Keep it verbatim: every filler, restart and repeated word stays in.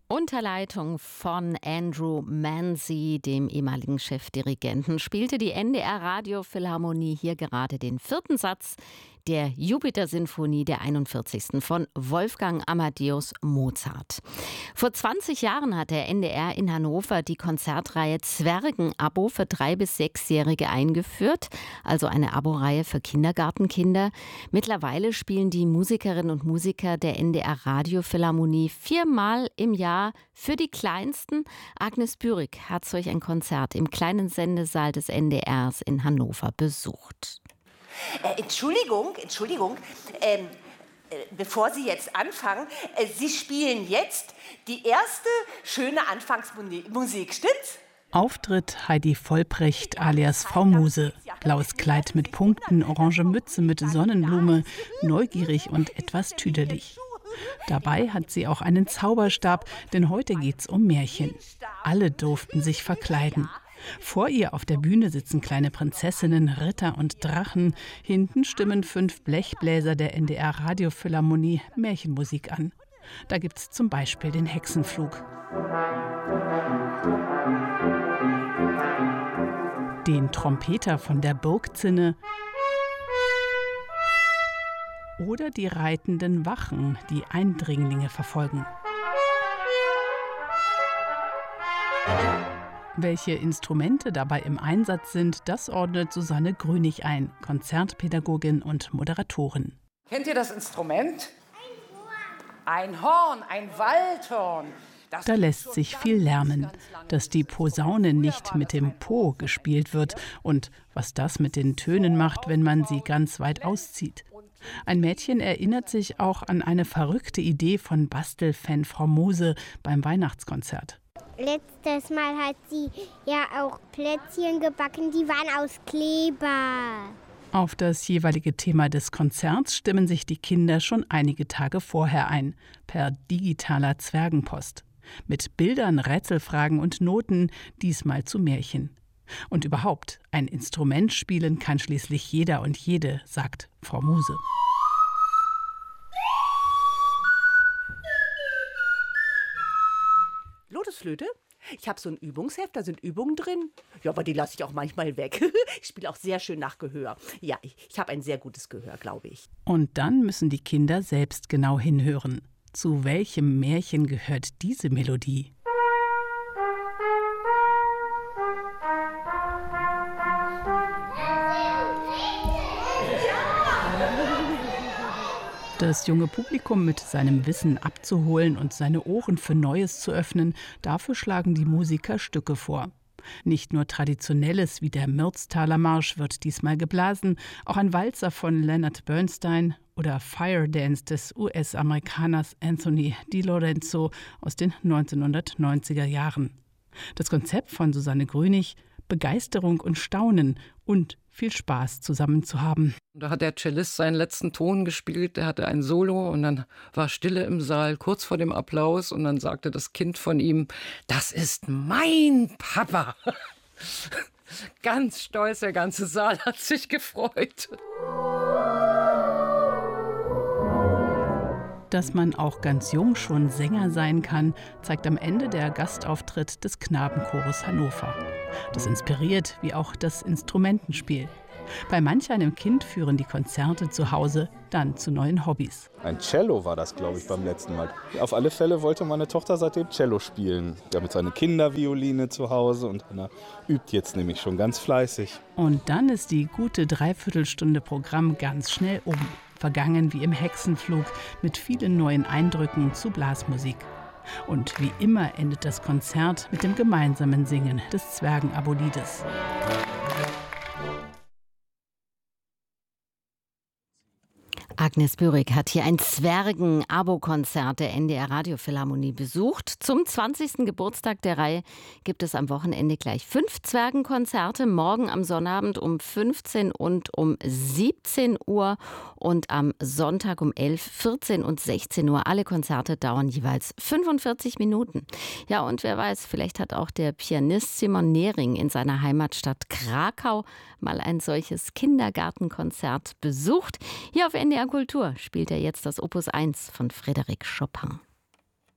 Unter Leitung von Andrew Manzi, dem ehemaligen Chefdirigenten, spielte die N D R-Radiophilharmonie hier gerade den vierten Satz der Jupiter-Sinfonie der einundvierzigsten von Wolfgang Amadeus Mozart. Vor zwanzig Jahren hat der N D R in Hannover die Konzertreihe Zwergen-Abo für drei- bis sechsjährige eingeführt, also eine Abo-Reihe für Kindergartenkinder. Mittlerweile spielen die Musikerinnen und Musiker der N D R-Radiophilharmonie viermal im Jahr für die Kleinsten. Agnes Bürig hat solch ein Konzert im kleinen Sendesaal des N D Rs in Hannover besucht. Äh, Entschuldigung, Entschuldigung, ähm, äh, bevor Sie jetzt anfangen, äh, Sie spielen jetzt die erste schöne Anfangsmusik, stimmt's? Auftritt Heidi Vollbrecht alias Frau Muse. Blaues Kleid mit Punkten, orange Mütze mit Sonnenblume, neugierig und etwas tüdelig. Dabei hat sie auch einen Zauberstab, denn heute geht's um Märchen. Alle durften sich verkleiden. Vor ihr auf der Bühne sitzen kleine Prinzessinnen, Ritter und Drachen. Hinten stimmen fünf Blechbläser der N D R-Radiophilharmonie Märchenmusik an. Da gibt's zum Beispiel den Hexenflug. Den Trompeter von der Burgzinne oder die reitenden Wachen, die Eindringlinge verfolgen. Welche Instrumente dabei im Einsatz sind, das ordnet Susanne Grünig ein, Konzertpädagogin und Moderatorin. Kennt ihr das Instrument? Ein Horn, ein Waldhorn. Das Da lässt sich viel lernen, dass die Posaune nicht mit dem Po gespielt wird und was das mit den Tönen macht, wenn man sie ganz weit auszieht. Ein Mädchen erinnert sich auch an eine verrückte Idee von Bastelfan Frau Muse beim Weihnachtskonzert. Letztes Mal hat sie ja auch Plätzchen gebacken, die waren aus Kleber. Auf das jeweilige Thema des Konzerts stimmen sich die Kinder schon einige Tage vorher ein, per digitaler Zwergenpost. Mit Bildern, Rätselfragen und Noten, diesmal zu Märchen. Und überhaupt, ein Instrument spielen kann schließlich jeder und jede, sagt Frau Muse. Lotusflöte? Ich habe so ein Übungsheft, da sind Übungen drin. Ja, aber die lasse ich auch manchmal weg. Ich spiele auch sehr schön nach Gehör. Ja, ich, ich habe ein sehr gutes Gehör, glaube ich. Und dann müssen die Kinder selbst genau hinhören. Zu welchem Märchen gehört diese Melodie? Das junge Publikum mit seinem Wissen abzuholen und seine Ohren für Neues zu öffnen, dafür schlagen die Musiker Stücke vor. Nicht nur Traditionelles wie der Mürztaler Marsch wird diesmal geblasen, auch ein Walzer von Leonard Bernstein oder Fire Dance des U S-Amerikaners Anthony DiLorenzo aus den neunzehnhundertneunziger Jahren. Das Konzept von Susanne Grünig: Begeisterung und Staunen und viel Spaß zusammen zu haben. Da hat der Cellist seinen letzten Ton gespielt, der hatte ein Solo und dann war Stille im Saal, kurz vor dem Applaus, und dann sagte das Kind von ihm: Das ist mein Papa. Ganz stolz, der ganze Saal hat sich gefreut. Dass man auch ganz jung schon Sänger sein kann, zeigt am Ende der Gastauftritt des Knabenchores Hannover. Das inspiriert, wie auch das Instrumentenspiel. Bei manch einem Kind führen die Konzerte zu Hause dann zu neuen Hobbys. Ein Cello war das, glaube ich, beim letzten Mal. Auf alle Fälle wollte meine Tochter seitdem Cello spielen. Damit seine Kindervioline zu Hause und Anna übt jetzt nämlich schon ganz fleißig. Und dann ist die gute Dreiviertelstunde Programm ganz schnell um. Vergangen wie im Hexenflug mit vielen neuen Eindrücken zu Blasmusik. Und wie immer endet das Konzert mit dem gemeinsamen Singen des Zwergen-Abo-Liedes. Agnes Bürig hat hier ein Zwergen-Abo-Konzert der N D R-Radiophilharmonie besucht. Zum zwanzigsten Geburtstag der Reihe gibt es am Wochenende gleich fünf Zwergenkonzerte. Morgen am Sonnabend um fünfzehn und um siebzehn Uhr und am Sonntag um elf, vierzehn und sechzehn Uhr. Alle Konzerte dauern jeweils fünfundvierzig Minuten. Ja, und wer weiß, vielleicht hat auch der Pianist Simon Nehring in seiner Heimatstadt Krakau mal ein solches Kindergartenkonzert besucht. Hier auf N D R Kultur spielt er jetzt das Opus eins von Frédéric Chopin.